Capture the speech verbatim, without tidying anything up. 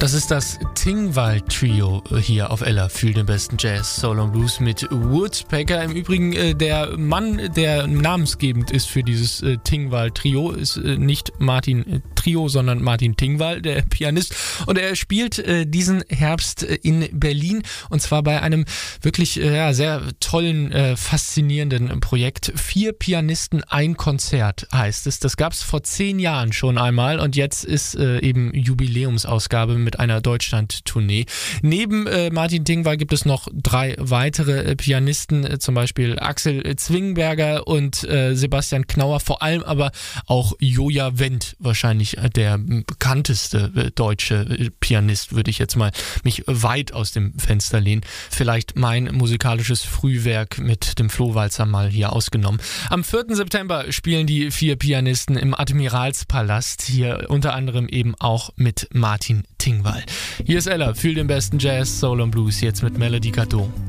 Das ist das Tingwall Trio hier auf Ella. Fühl den besten Jazz, Soul und Blues mit Woodpecker. Im Übrigen äh, der Mann, der namensgebend ist für dieses äh, Tingwall Trio, ist äh, nicht Martin äh, Trio, sondern Martin Tingwall, der Pianist. Und er spielt äh, diesen Herbst äh, in Berlin, und zwar bei einem wirklich äh, ja, sehr tollen, äh, faszinierenden Projekt. Vier Pianisten, ein Konzert heißt es. Das gab es vor zehn Jahren schon einmal, und jetzt ist äh, eben Jubiläumsausgabe mit einer Deutschland-Tournee. Neben äh, Martin Tingwall gibt es noch drei weitere äh, Pianisten, äh, zum Beispiel Axel Zwingenberger und äh, Sebastian Knauer, vor allem aber auch Joja Wendt, wahrscheinlich äh, der bekannteste äh, deutsche äh, Pianist, würde ich jetzt mal mich weit aus dem Fenster lehnen. Vielleicht mein musikalisches Frühwerk mit dem Flohwalzer mal hier ausgenommen. Am vierten September spielen die vier Pianisten im Admiralspalast, hier unter anderem eben auch mit Martin Tingwall. Hier ist Ella, fühl den besten Jazz, Soul und Blues, jetzt mit Melody Gardot.